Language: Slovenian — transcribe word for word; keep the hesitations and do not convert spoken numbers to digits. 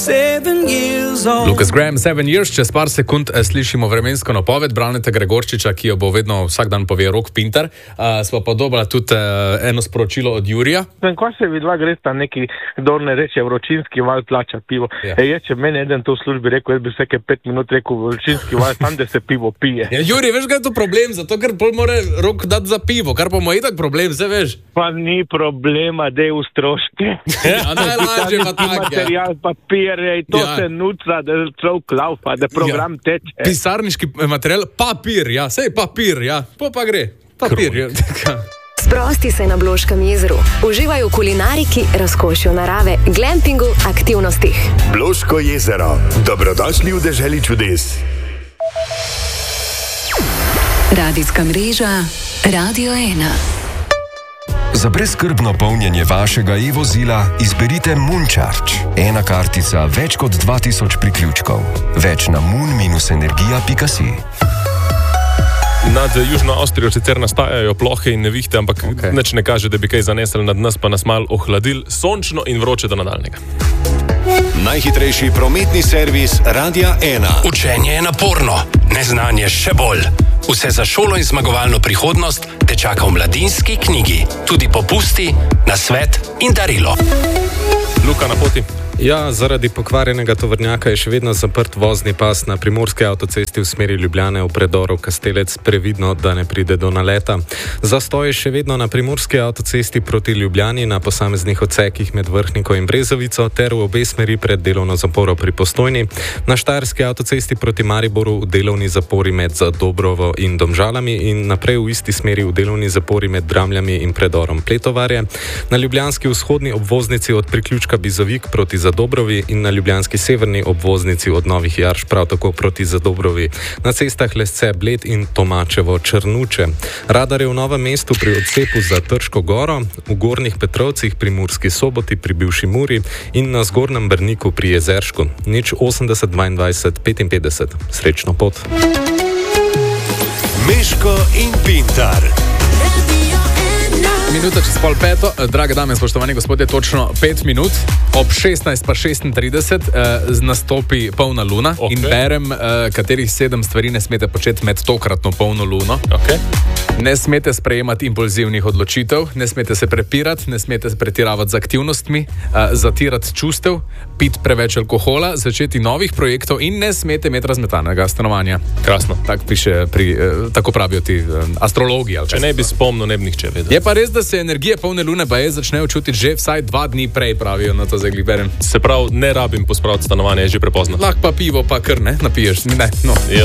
Lucas Graham, Seven Years, čez par sekund slišimo vremensko napoved Braneta Gregorčiča, ki jo bo vedno vsak dan povije Rok Pintar. Uh, sva pa dobila tudi uh, eno sporočilo od Jurija. Ko se videla, gre sta neki, kdo ne reče, vročinski val plača pivo. Ja. E, je, če meni eden to v službi rekel, jaz bi vsake pet minut rekel vročinski val, tam, da se pivo pije. Ja, Jurij, veš, kaj je to problem? Zato, ker pol mora Rok dati za pivo, kar pa mu je tak problem, se veš. Pa ni problema, da je v stroške. Ja, najlažje pa tak, material, ja. Papir, to ja. Se nuca, da človek laufa, da program ja. Teče. Pisarniški material, papir, ja, sej papir, ja, po pa gre. Papir, ja. Sprosti se na Bloškem jezeru. Uživaj v kulinariki, razkošju narave, glampingu, aktivnostih. Bloško jezero. Dobrodošli v deželi čudes. Radijska mreža Radio ena. Za brezskrbno polnjenje vašega e-vozila izberite Mooncharge. Ena kartica, več kot dva tisoč priključkov. Več na moon dash energija pika si. Nad Južno Avstrijo sicer nastajajo plohe in nevihte, ampak okay. Nič ne kaže, da bi kaj zanesli nad nas, pa nas malo ohladil, sončno in vroče do nadaljnega. Najhitrejši prometni servis Radia ena. Učenje je naporno, neznanje še bolj. Vse za šolo in zmagovalno prihodnost te čaka v Mladinski knjigi. Tudi popusti, nasvet in darilo. Luka na poti. Ja, zaradi pokvarjenega tovornjaka je še vedno zaprt vozni pas na primorski avtocesti v smeri Ljubljane v predoru Kastelec, previdno, da ne pride do naleta. Zastoj je še vedno na primorski avtocesti proti Ljubljani na posameznih odsekih med Vrhniko in Brezovico ter v obe smeri pred delovno zaporo pri Postojni. Na štajerski avtocesti proti Mariboru v delovni zapori med Zadobrovo in Domžalami in naprej v isti smeri v delovni zapori med Dramljami in predorom Pletovarje. Na ljubljanski vzhodni obvoznici od priključka Bizovik proti Zadobrovi in na ljubljanski severni obvoznici od Novih Jarš prav tako proti Zadobrovi. Na cestah Lesce Bled in Tomačevo Črnuče. Radar je v Novem mestu pri odcepu za Trško goro, v Gornjih Petrovcih pri Murski Soboti pri bivši Muri in na Zgornjem Brniku pri Jezeršku. Nič osemdeset dvaindvajset petinpetdeset. Srečno pot. Meško in Pintar. Minuta čez pol peto, drage dame in spoštovani gospodje, točno pet minut, ob šestnajst pa šestintrideset eh, nastopi polna luna okay. In berem, eh, katerih sedem stvari ne smete početi med tokratno polno luno. Okay. Ne smete sprejemati impulzivnih odločitev, ne smete se prepirati, ne smete pretiravati z aktivnostmi, eh, zatirati čustev, piti preveč alkohola, začeti novih projektov in ne smete imeti razmetanega stanovanja. Krasno. Tak piše pri, eh, tako pravijo ti eh, astrologi. Če ne bi spomnil, ne bi nihče vedel. Je pa res, da se energije polne lune pa je začnejo čutiti že vsaj dva dni prej, pravijo na to zdaj berem. Se pravi, ne rabim pospraviti stanovanja, je že prepozno. Lahko pa pivo pa kar ne, napiješ. Ne, no.